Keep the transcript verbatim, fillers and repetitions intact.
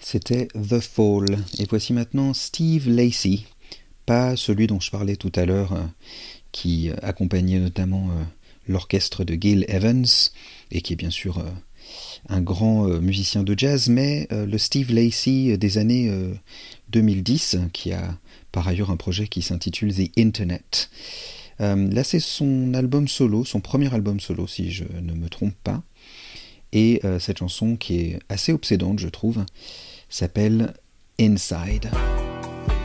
C'était The Fall. Et voici maintenant Steve Lacy, pas celui dont je parlais tout à l'heure, euh, qui accompagnait notamment euh, l'orchestre de Gil Evans, et qui est bien sûr euh, un grand euh, musicien de jazz, mais euh, le Steve Lacy des années euh, deux mille dix, qui a par ailleurs un projet qui s'intitule The Internet. Euh, là c'est son album solo, son premier album solo si je ne me trompe pas, et euh, cette chanson qui est assez obsédante je trouve, s'appelle Inside.